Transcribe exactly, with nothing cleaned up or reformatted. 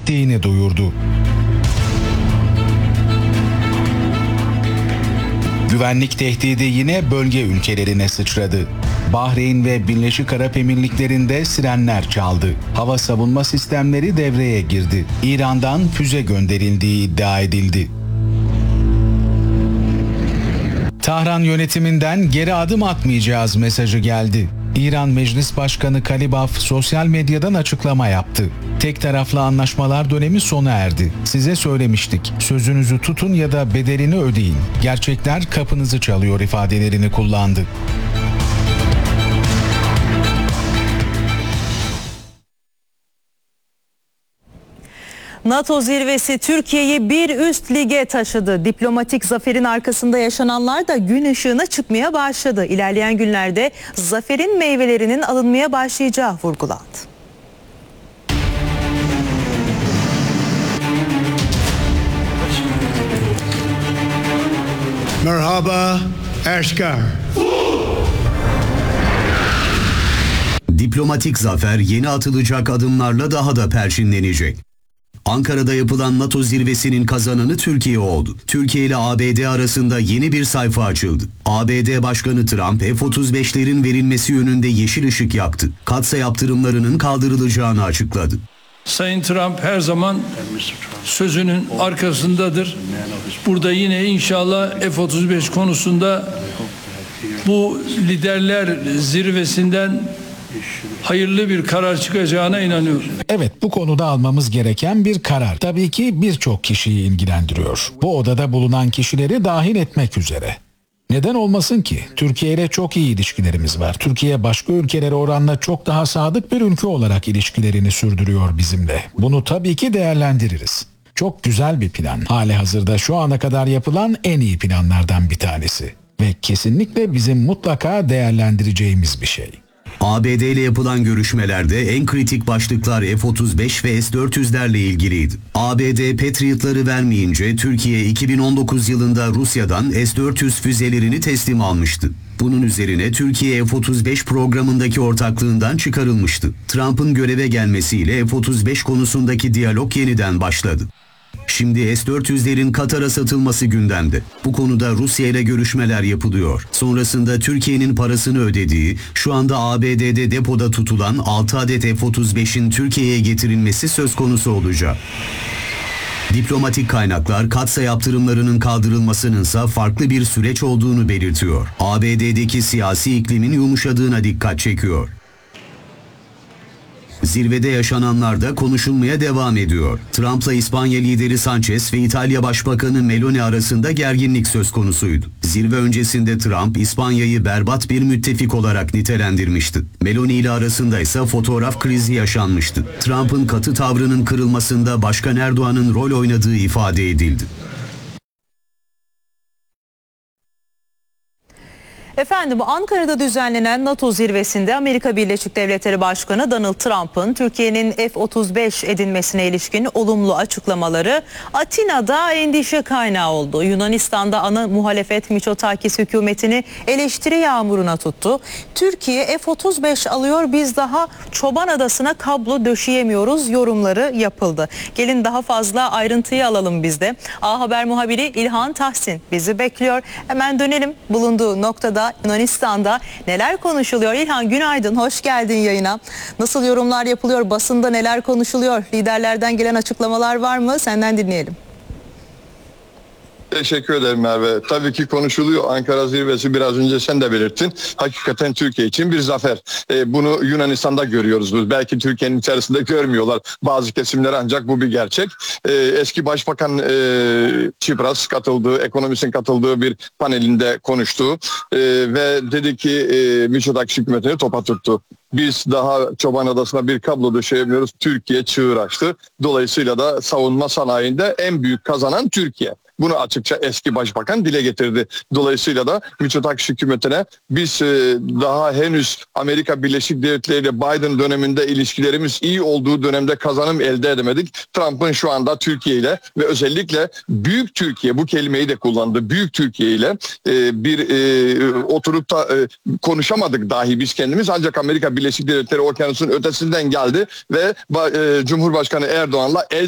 ettiğini duyurdu. Güvenlik tehdidi yine bölge ülkelerine sıçradı. Bahreyn ve Birleşik Arap Emirlikleri'nde sirenler çaldı. Hava savunma sistemleri devreye girdi. İran'dan füze gönderildiği iddia edildi. Tahran yönetiminden geri adım atmayacağız mesajı geldi. İran Meclis Başkanı Kalibaf sosyal medyadan açıklama yaptı. Tek taraflı anlaşmalar dönemi sona erdi. Size söylemiştik. Sözünüzü tutun ya da bedelini ödeyin. Gerçekler kapınızı çalıyor ifadelerini kullandı. NATO zirvesi Türkiye'yi bir üst lige taşıdı. Diplomatik zaferin arkasında yaşananlar da gün ışığına çıkmaya başladı. İlerleyen günlerde zaferin meyvelerinin alınmaya başlayacağı vurgulandı. Merhaba, Aşkar. Diplomatik zafer yeni atılacak adımlarla daha da perçinlenecek. Ankara'da yapılan NATO zirvesinin kazananı Türkiye oldu. Türkiye ile A B D arasında yeni bir sayfa açıldı. A B D Başkanı Trump F otuz beşlerin verilmesi yönünde yeşil ışık yaktı. Katsa yaptırımlarının kaldırılacağını açıkladı. Sayın Trump her zaman sözünün arkasındadır. Burada yine inşallah F otuz beş konusunda bu liderler zirvesinden hayırlı bir karar çıkacağına inanıyorum. Evet, bu konuda almamız gereken bir karar. Tabii ki birçok kişiyi ilgilendiriyor. Bu odada bulunan kişileri dahil etmek üzere. Neden olmasın ki? Türkiye ile çok iyi ilişkilerimiz var. Türkiye başka ülkelere oranla çok daha sadık bir ülke olarak ilişkilerini sürdürüyor bizimle. Bunu tabii ki değerlendiririz. Çok güzel bir plan. Halihazırda şu ana kadar yapılan en iyi planlardan bir tanesi. Ve kesinlikle bizim mutlaka değerlendireceğimiz bir şey. A B D ile yapılan görüşmelerde en kritik başlıklar F otuz beş ve S dört yüzlerle ilgiliydi. A B D Patriot'ları vermeyince Türkiye iki bin on dokuz yılında Rusya'dan S dört yüz füzelerini teslim almıştı. Bunun üzerine Türkiye F otuz beş programındaki ortaklığından çıkarılmıştı. Trump'ın göreve gelmesiyle F otuz beş konusundaki diyalog yeniden başladı. Şimdi S dört yüzlerin Katar'a satılması gündemde. Bu konuda Rusya ile görüşmeler yapılıyor. Sonrasında Türkiye'nin parasını ödediği, şu anda A B D'de depoda tutulan altı adet F otuz beşin Türkiye'ye getirilmesi söz konusu olacak. Diplomatik kaynaklar Katsa yaptırımlarının kaldırılmasınınsa farklı bir süreç olduğunu belirtiyor. A B D'deki siyasi iklimin yumuşadığına dikkat çekiyor. Zirvede yaşananlar da konuşulmaya devam ediyor. Trump'la İspanya lideri Sanchez ve İtalya Başbakanı Meloni arasında gerginlik söz konusuydu. Zirve öncesinde Trump, İspanya'yı berbat bir müttefik olarak nitelendirmişti. Meloni ile arasında ise fotoğraf krizi yaşanmıştı. Trump'ın katı tavrının kırılmasında Başkan Erdoğan'ın rol oynadığı ifade edildi. Efendim, bu Ankara'da düzenlenen NATO zirvesinde Amerika Birleşik Devletleri Başkanı Donald Trump'ın Türkiye'nin F otuz beş edinmesine ilişkin olumlu açıklamaları Atina'da endişe kaynağı oldu. Yunanistan'da ana muhalefet Mitsotakis hükümetini eleştiri yağmuruna tuttu. Türkiye F otuz beş alıyor, biz daha Çoban Adası'na kablo döşeyemiyoruz yorumları yapıldı. Gelin daha fazla ayrıntıyı alalım biz de. A Haber muhabiri İlhan Tahsin bizi bekliyor. Hemen dönelim bulunduğu noktada. Yunanistan'da neler konuşuluyor? İlhan, günaydın, hoş geldin yayına. Nasıl yorumlar yapılıyor? Basında neler konuşuluyor? Liderlerden gelen açıklamalar var mı? Senden dinleyelim. Teşekkür ederim Merve. Tabii ki konuşuluyor. Ankara zirvesi, biraz önce sen de belirttin. Hakikaten Türkiye için bir zafer. Ee, bunu Yunanistan'da görüyoruz biz. Belki Türkiye'nin içerisinde görmüyorlar bazı kesimler, ancak bu bir gerçek. Ee, eski Başbakan e, Tsipras katıldığı, ekonomistin katıldığı bir panelinde konuştu. Ee, ve dedi ki e, Mitsotakis hükümetini topa tuttu. Biz daha Çoban Adası'na bir kablo döşeyemiyoruz. Türkiye çığır açtı. Dolayısıyla da savunma sanayinde en büyük kazanan Türkiye. Bunu açıkça eski başbakan dile getirdi. Dolayısıyla da Mitsotakis hükümetine biz e, daha henüz Amerika Birleşik Devletleri ile Biden döneminde ilişkilerimiz iyi olduğu dönemde kazanım elde edemedik. Trump'ın şu anda Türkiye ile ve özellikle Büyük Türkiye, bu kelimeyi de kullandı, Büyük Türkiye ile e, bir e, oturup da e, konuşamadık dahi biz kendimiz, ancak Amerika Birleşik Devletleri okyanusun ötesinden geldi ve e, Cumhurbaşkanı Erdoğan'la el